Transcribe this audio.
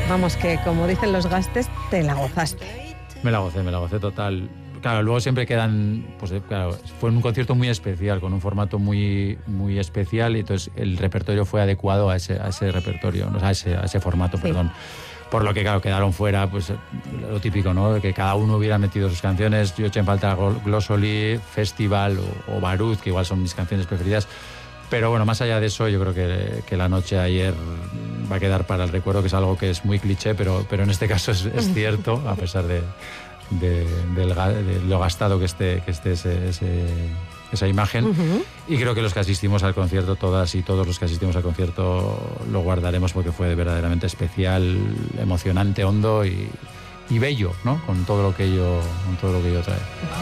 Vamos, que como dicen los gastes, te la gozaste. Me la gocé total. Claro, luego siempre quedan, pues claro, fue un concierto muy especial, con un formato muy, muy especial, y entonces el repertorio fue adecuado a ese repertorio, o sea, a ese formato, Sí. perdón. Por lo que, claro, quedaron fuera, pues lo típico, ¿no? De que cada uno hubiera metido sus canciones. Yo eché en falta Glossoli, Festival o Baruz, que igual son mis canciones preferidas. Pero bueno, más allá de eso, yo creo que la noche de ayer va a quedar para el recuerdo, que es algo que es muy cliché, pero en este caso es cierto, a pesar de lo gastado que esté esa imagen. Y creo que los que asistimos al concierto, todas y todos los que asistimos al concierto, lo guardaremos porque fue verdaderamente especial, emocionante, hondo y bello, ¿no? Con todo lo que ello trae.